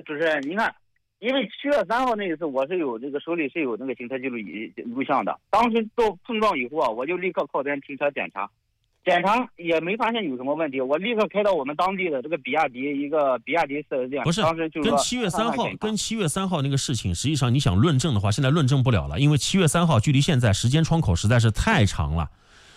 主持人，你看，因为7月3号那一次，我是有这个手里是有那个行车记录像的。当时到碰撞以后啊，我就立刻靠边停车检查，检查也没发现有什么问题，我立刻开到我们当地的这个比亚迪4S店。 不是， 当时就是跟7月3号那个事情，实际上你想论证的话，现在论证不了了，因为7月3号距离现在时间窗口实在是太长了。